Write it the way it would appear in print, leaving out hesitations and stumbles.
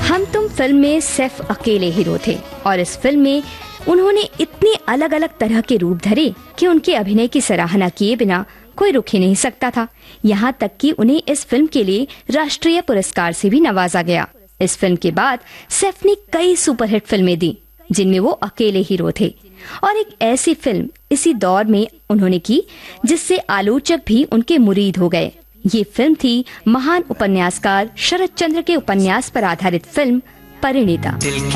हम तुम फिल्म में सैफ अकेले हीरो थे और इस फिल्म में उन्होंने इतने अलग अलग तरह के रूप धरे कि उनके अभिनय की सराहना किए बिना कोई रुक ही नहीं सकता था। यहाँ तक कि उन्हें इस फिल्म के लिए राष्ट्रीय पुरस्कार से भी नवाजा गया। इस फिल्म के बाद सैफ ने कई सुपरहिट फिल्में दी जिनमें वो अकेले हीरो थे और एक ऐसी फिल्म इसी दौर में उन्होंने की जिससे आलोचक भी उनके मुरीद हो गए। ये फिल्म थी महान उपन्यासकार शरद चंद्र के उपन्यास पर आधारित फिल्म परिणीता।